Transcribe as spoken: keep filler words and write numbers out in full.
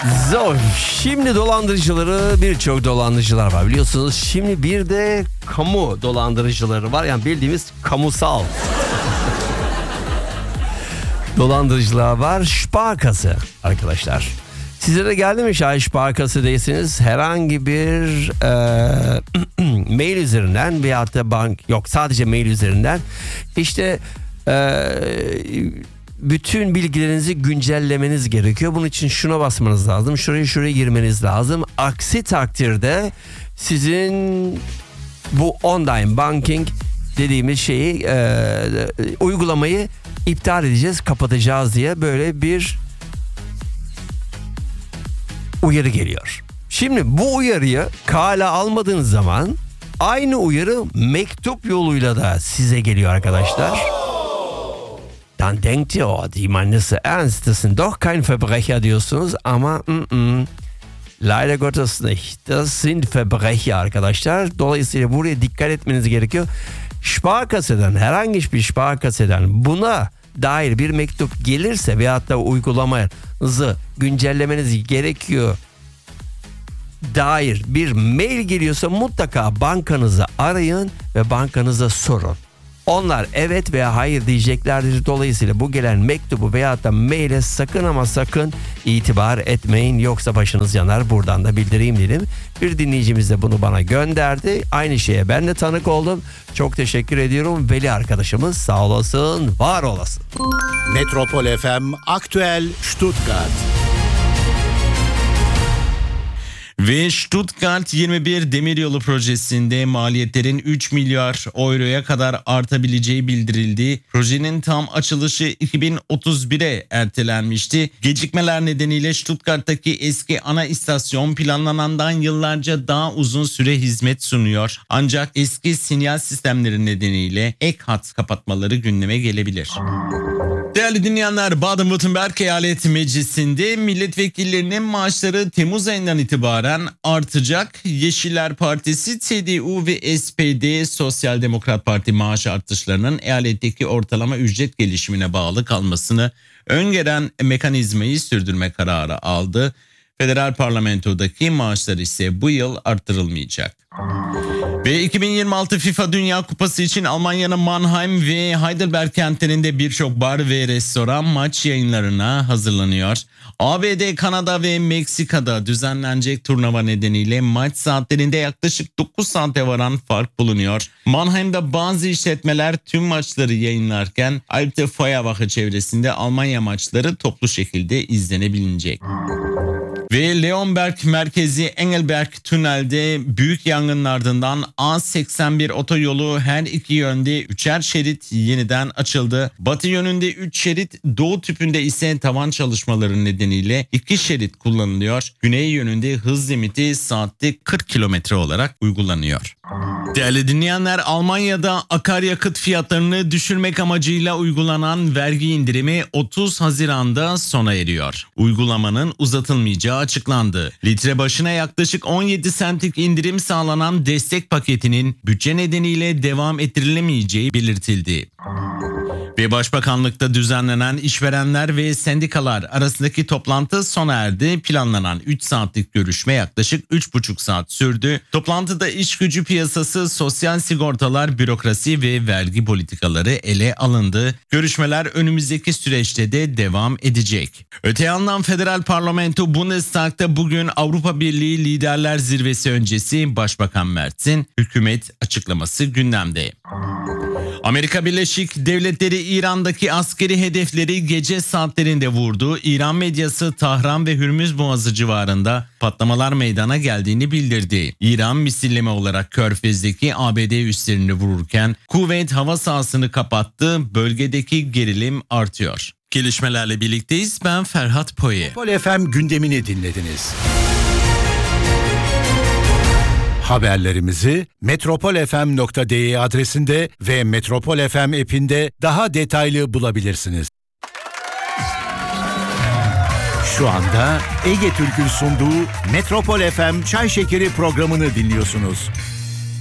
So, şimdi dolandırıcıları, birçok dolandırıcılar var biliyorsunuz. Şimdi bir de kamu dolandırıcıları var. Yani bildiğimiz kamusal dolandırıcılar var. Sparkasse arkadaşlar. Size de geldi mi şayet Sparkasse değilsiniz? Herhangi bir e, mail üzerinden veyahut da bank, yok sadece mail üzerinden işte e, bütün bilgilerinizi güncellemeniz gerekiyor. Bunun için şuna basmanız lazım. Şuraya şuraya girmeniz lazım. Aksi takdirde sizin bu online banking dediğimiz şeyi e, uygulamayı iptal edeceğiz, kapatacağız diye böyle bir uyarı geliyor. Şimdi bu uyarıyı kale almadığınız zaman aynı uyarı mektup yoluyla da size geliyor arkadaşlar. Dann denkt ihr, oh, die meinen es ernst, das sind doch kein Verbrecher diyorsunuz ama mm-mm, leider Gottes nicht. Das sind Verbrecher arkadaşlar. Dolayısıyla buraya dikkat etmeniz gerekiyor. Sparkasse'den, herhangi bir Sparkasse'den buna dair bir mektup gelirse veyahut da uygulamanızı güncellemeniz gerekiyor dair bir mail geliyorsa mutlaka bankanızı arayın ve bankanıza sorun. Onlar evet veya hayır diyeceklerdir. Dolayısıyla bu gelen mektubu veyahut da maile sakın ama sakın itibar etmeyin. Yoksa başınız yanar. Buradan da bildireyim dedim. Bir dinleyicimiz de bunu bana gönderdi. Aynı şeye ben de tanık oldum. Çok teşekkür ediyorum. Veli arkadaşımız sağ olasın, var olasın. Metropol F M Aktüel Stuttgart. Ve Stuttgart yirmi bir demiryolu projesinde maliyetlerin üç milyar euroya kadar artabileceği bildirildi. Projenin tam açılışı iki bin otuz bire ertelenmişti. Gecikmeler nedeniyle Stuttgart'taki eski ana istasyon planlanandan yıllarca daha uzun süre hizmet sunuyor. Ancak eski sinyal sistemleri nedeniyle ek hat kapatmaları gündeme gelebilir. Değerli dinleyenler, Baden-Württemberg Eyalet Meclisi'nde milletvekillerinin maaşları Temmuz ayından itibaren artacak. Yeşiller Partisi, C D U ve S P D Sosyal Demokrat Parti maaş artışlarının eyaletteki ortalama ücret gelişimine bağlı kalmasını öngören mekanizmayı sürdürme kararı aldı. Federal parlamentodaki maaşlar ise bu yıl arttırılmayacak. Ve iki bin yirmi altı FIFA Dünya Kupası için Almanya'nın Mannheim ve Heidelberg kentlerinde birçok bar ve restoran maç yayınlarına hazırlanıyor. A B D, Kanada ve Meksika'da düzenlenecek turnuva nedeniyle maç saatlerinde yaklaşık dokuz saate varan fark bulunuyor. Mannheim'da bazı işletmeler tüm maçları yayınlarken Alte Feuerwache çevresinde Almanya maçları toplu şekilde izlenebilecek. Ve Leonberg merkezi Engelberg tünelde büyük yangının ardından A seksen bir otoyolu her iki yönde üçer şerit yeniden açıldı. Batı yönünde üç şerit, doğu tüpünde ise tavan çalışmaları nedeniyle iki şerit kullanılıyor. Güney yönünde hız limiti saatte kırk kilometre olarak uygulanıyor. Değerli dinleyenler, Almanya'da akaryakıt fiyatlarını düşürmek amacıyla uygulanan vergi indirimi otuz Haziran'da sona eriyor. Uygulamanın uzatılmayacağı açıklandı. Litre başına yaklaşık on yedi sentlik indirim sağlanan destek paketinin bütçe nedeniyle devam ettirilemeyeceği belirtildi. Ve Başbakanlıkta düzenlenen işverenler ve sendikalar arasındaki toplantı sona erdi. Planlanan üç saatlik görüşme yaklaşık üç buçuk saat sürdü. Toplantıda iş gücü piyasası, sosyal sigortalar, bürokrasi ve vergi politikaları ele alındı. Görüşmeler önümüzdeki süreçte de devam edecek. Öte yandan Federal Parlamento Bundestag'da bugün Avrupa Birliği Liderler Zirvesi öncesi Başbakan Merz'in hükümet açıklaması gündemde. Amerika Birleşik Devletleri İran'daki askeri hedefleri gece saatlerinde vurdu. İran medyası Tahran ve Hürmüz Boğazı civarında patlamalar meydana geldiğini bildirdi. İran misilleme olarak Körfez'deki A B D üslerini vururken kuvvet hava sahasını kapattı. Bölgedeki gerilim artıyor. Gelişmelerle birlikteyiz. Ben Ferhat Poye. Metropol F M gündemini dinlediniz. Haberlerimizi metropol f m nokta d e adresinde ve Metropol F M app'inde daha detaylı bulabilirsiniz. Şu anda Ege Türk'ün sunduğu Metropol F M Çay Şekeri programını dinliyorsunuz.